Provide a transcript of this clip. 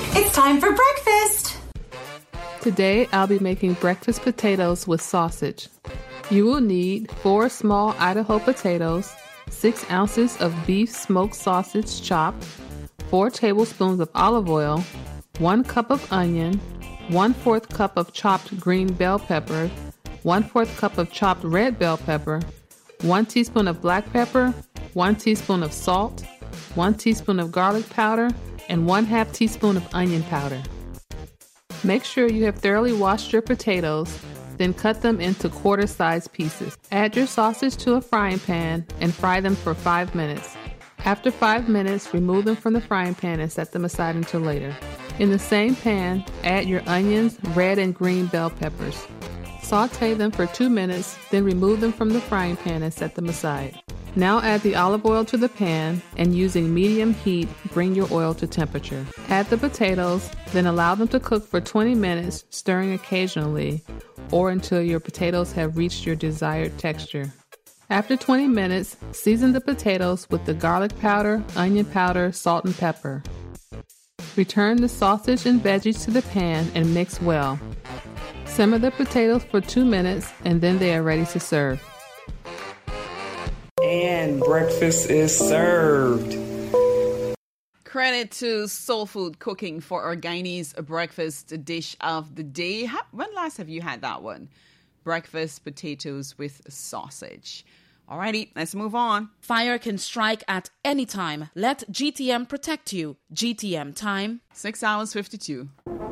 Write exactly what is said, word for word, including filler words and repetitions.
It's time for breakfast! Today, I'll be making breakfast potatoes with sausage. You will need four small Idaho potatoes, six ounces of beef smoked sausage chopped, four tablespoons of olive oil, one cup of onion, one-fourth cup of chopped green bell pepper, one-fourth cup of chopped red bell pepper, one teaspoon of black pepper, one teaspoon of salt, one teaspoon of garlic powder, and one half teaspoon of onion powder. Make sure you have thoroughly washed your potatoes, then cut them into quarter-sized pieces. Add your sausage to a frying pan and fry them for five minutes. After five minutes, remove them from the frying pan and set them aside until later. In the same pan, add your onions, red and green bell peppers. Sauté them for two minutes, then remove them from the frying pan and set them aside. Now add the olive oil to the pan and using medium heat, bring your oil to temperature. Add the potatoes, then allow them to cook for twenty minutes, stirring occasionally, or until your potatoes have reached your desired texture. After twenty minutes, season the potatoes with the garlic powder, onion powder, salt, and pepper. Return the sausage and veggies to the pan and mix well. Simmer the potatoes for two minutes and then they are ready to serve. And breakfast is served. Credit to Soul Food Cooking for our Guyanese breakfast dish of the day. How, when last have you had that one? Breakfast potatoes with sausage. Alrighty, let's move on. Fire can strike at any time. Let G T M protect you. G T M time. six hours fifty-two.